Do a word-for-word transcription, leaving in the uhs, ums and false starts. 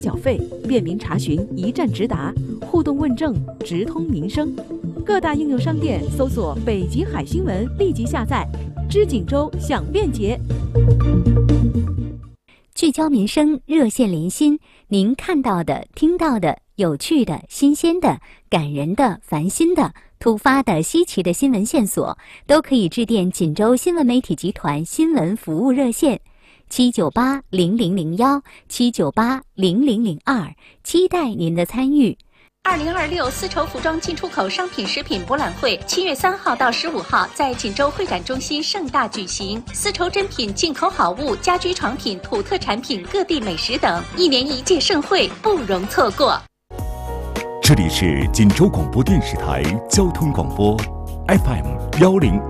缴费，便民查询，一站直达，互动问政，直通民生。各大应用商店搜索北极海新闻，立即下载。知锦州享便捷。 聚焦民生，热线连心，您看到的、听到的、有趣的、新鲜的、感人的、烦心的、突发的、稀奇的新闻线索，都可以致电锦州新闻媒体集团新闻服务热线七九八零零零幺七九八零零零二，期待您的参与。 二零二六丝绸服装进出口商品食品博览会七月三号到十五号在锦州会展中心盛大举行，丝绸珍品、进口好物、家居床品、土特产品、各地美食等，一年一届盛会不容错过。 这里是锦州广播电视台交通广播 F M 幺零